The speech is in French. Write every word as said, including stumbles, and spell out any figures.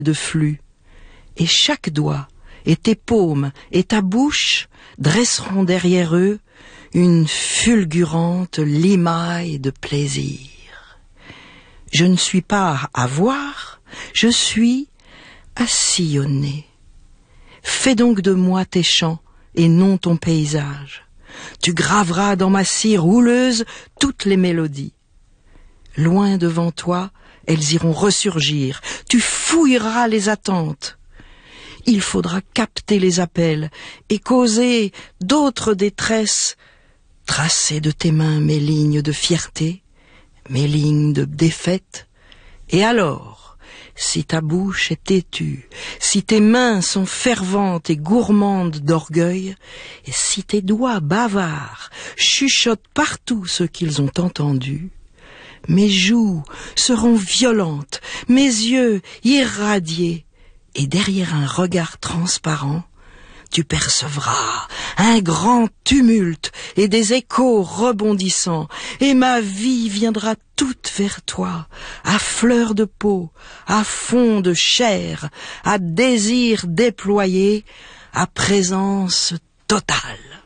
de flux, et chaque doigt, et tes paumes, et ta bouche dresseront derrière eux une fulgurante limaille de plaisir. Je ne suis pas à voir, je suis à sillonner. Fais donc de moi tes chants et non ton paysage. Tu graveras dans ma cire houleuse toutes les mélodies. Loin devant toi, elles iront ressurgir. Tu fouilleras les attentes. Il faudra capter les appels et causer d'autres détresses. Tracer de tes mains mes lignes de fierté, mes lignes de défaite. Et alors, si ta bouche est têtue, si tes mains sont ferventes et gourmandes d'orgueil, et si tes doigts bavards chuchotent partout ce qu'ils ont entendu, mes joues seront violentes, mes yeux irradiés, et derrière un regard transparent, tu percevras un grand tumulte et des échos rebondissants, et ma vie viendra toute vers toi, à fleur de peau, à fond de chair, à désir déployé, à présence totale.